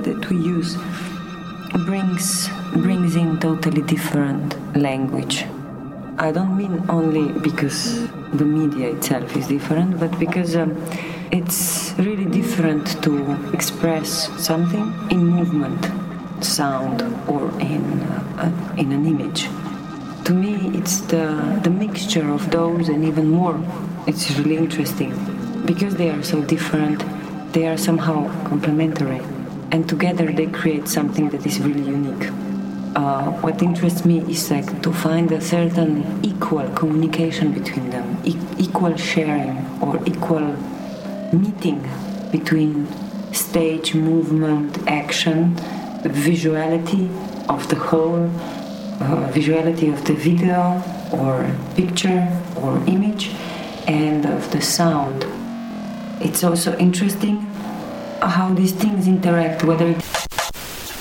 that we use brings in totally different language. I don't mean only because the media itself is different, but because it's really different to express something in movement, sound, or in an image. To me, it's the mixture of those and even more. It's really interesting because they are so different. They are somehow complementary, and together they create something that is really unique. What interests me is like to find a certain equal communication between them, equal sharing or equal meeting between stage, movement, action, visuality of the whole, visuality of the video or picture or image, and of the sound. It's also interesting how these things interact, whether